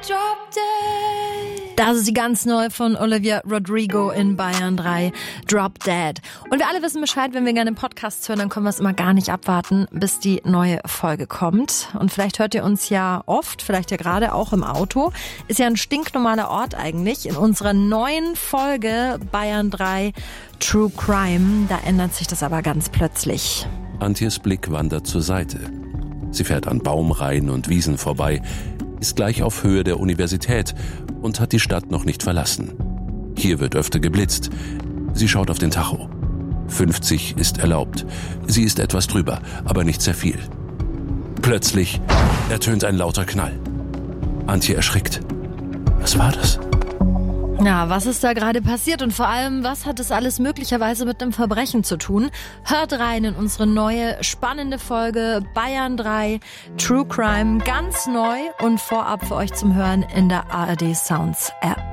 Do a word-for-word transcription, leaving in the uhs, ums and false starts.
Drop Dead. Das ist die ganz neue von Olivia Rodrigo in Bayern drei, Drop Dead. Und wir alle wissen Bescheid, wenn wir gerne Podcasts hören, dann können wir es immer gar nicht abwarten, bis die neue Folge kommt. Und vielleicht hört ihr uns ja oft, vielleicht ja gerade auch im Auto. Ist ja ein stinknormaler Ort eigentlich. In unserer neuen Folge Bayern drei True Crime, da ändert sich das aber ganz plötzlich. Antjes Blick wandert zur Seite. Sie fährt an Baumreihen und Wiesen vorbei, ist gleich auf Höhe der Universität und hat die Stadt noch nicht verlassen. Hier wird öfter geblitzt. Sie schaut auf den Tacho. fünfzig ist erlaubt. Sie ist etwas drüber, aber nicht sehr viel. Plötzlich ertönt ein lauter Knall. Antje erschrickt. Was war das? Na, was ist da gerade passiert und vor allem, was hat es alles möglicherweise mit einem Verbrechen zu tun? Hört rein in unsere neue, spannende Folge Bayern drei True Crime, ganz neu und vorab für euch zum Hören in der A R D Sounds App.